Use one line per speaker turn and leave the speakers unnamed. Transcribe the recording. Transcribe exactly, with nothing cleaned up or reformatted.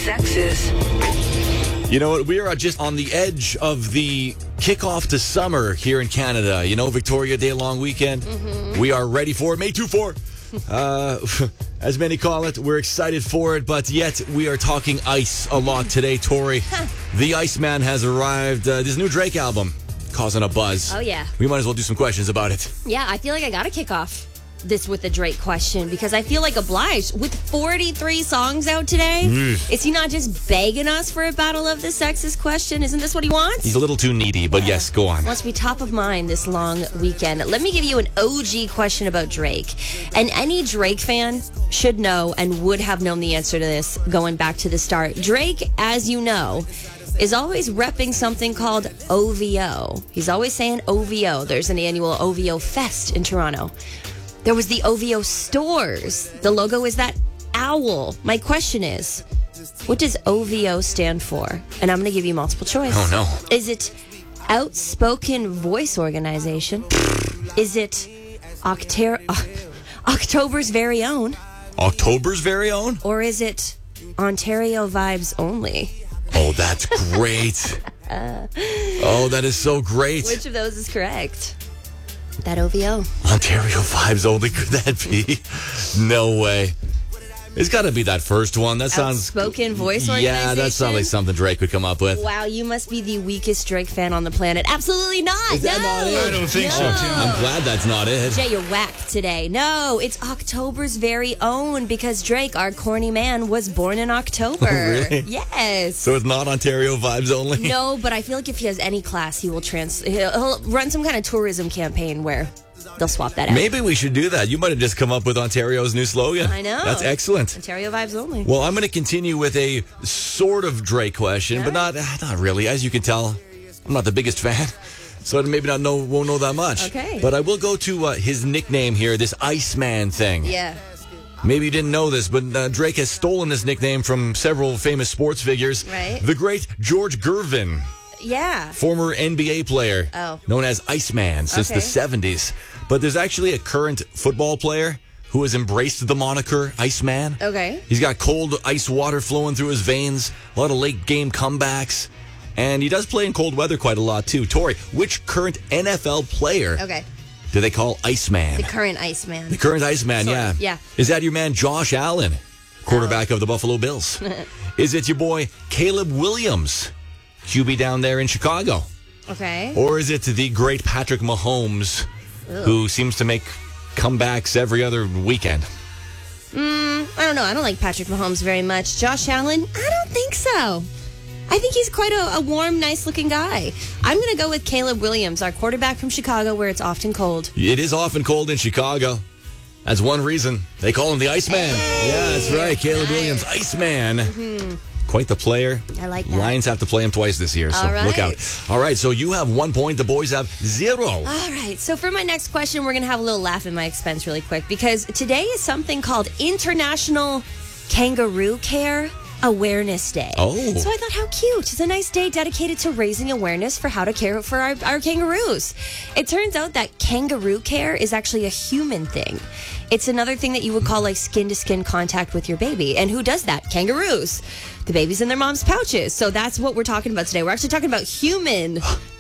sexes.
You know what? We are just on the edge of the kickoff to summer here in Canada. You know, Victoria Day long weekend. Mm-hmm. We are ready for it. May twenty-fourth. uh, as many call it. We're excited for it, but yet we are talking ice a lot today, Tori. The Iceman has arrived. Uh, this new Drake album causing a buzz.
Oh, yeah.
We might as well do some questions about it.
Yeah, I feel like I got to kick off this with the Drake question because I feel like obliged. With forty-three songs out today, mm. is he not just begging us for a battle of the sexes question? Isn't this what he wants?
He's a little too needy, but yeah. yes, go on.
Wants to be top of mind this long weekend. Let me give you an O G question about Drake. And any Drake fan should know and would have known the answer to this going back to the start. Drake, as you know, is always repping something called O V O. He's always saying O V O. There's an annual O V O Fest in Toronto. There was the O V O stores. The logo is that owl. My question is, what does O V O stand for? And I'm going to give you multiple choice.
Oh, no.
Is it Outspoken Voice Organization? Is it Octer- uh, October's Very Own?
October's Very Own?
Or is it Ontario Vibes Only?
Oh, that's great. uh, oh, that is so great.
Which of those is correct? That O V O.
Ontario Vibes Only, could that be? No way. It's got to be that first one. That sounds...
Outspoken Voice Organization?
Yeah, that sounds like something Drake would come up with.
Wow, you must be the weakest Drake fan on the planet. Absolutely not.
Is that
no.
not it?
I don't think
no.
so, too.
I'm glad that's not it.
Jay, you're whacked today. No, it's October's Very Own because Drake, our corny man, was born in October.
Really?
Yes.
So it's not Ontario Vibes Only?
No, but I feel like if he has any class, he will trans. He'll, he'll run some kind of tourism campaign where they'll swap that out.
Maybe we should do that. You might have just come up with Ontario's new slogan.
I know.
That's excellent.
Ontario Vibes Only.
Well, I'm going to continue with a sort of Drake question,
All
but
right.
not not really. As you can tell, I'm not the biggest fan, so I maybe not know won't know that much.
Okay.
But I will go to uh, his nickname here, this Iceman thing.
Yeah.
Maybe you didn't know this, but uh, Drake has stolen this nickname from several famous sports figures.
Right.
The great George Gervin,
Yeah.
former N B A player,
Oh.
known as Iceman since
Okay.
the seventies. But there's actually a current football player who has embraced the moniker Iceman.
Okay.
He's got cold ice water flowing through his veins, a lot of late game comebacks, and he does play in cold weather quite a lot too. Tori, which current N F L player
Okay.
do they call Iceman?
The current Iceman.
The current Iceman,
Sort
yeah.
of, yeah.
Is that your man Josh Allen, quarterback of the Buffalo Bills? Is it your boy Caleb Williams, Q B down there in Chicago?
Okay.
Or is it the great Patrick Mahomes, who seems to make comebacks every other weekend?
Mm, I don't know. I don't like Patrick Mahomes very much. Josh Allen? I don't think so. I think he's quite a, a warm, nice-looking guy. I'm going to go with Caleb Williams, our quarterback from Chicago, where it's often cold.
It is often cold in Chicago. That's one reason they call him the Iceman.
Hey,
yeah, that's right. Caleb
nice.
Williams, Iceman.
Mm-hmm.
Quite the player.
I like that.
Lions have to play him twice this year, so
All right.
look out. All right, so you have one point. The boys have zero.
All right. So for my next question, we're going to have a little laugh at my expense really quick because today is something called International Kangaroo Care Awareness Day.
Oh.
So I thought, how cute. It's a nice day dedicated to raising awareness for how to care for our, our kangaroos. It turns out that kangaroo care is actually a human thing. It's another thing that you would call like skin-to-skin contact with your baby. And who does that? Kangaroos. The baby's in their mom's pouches. So that's what we're talking about today. We're actually talking about human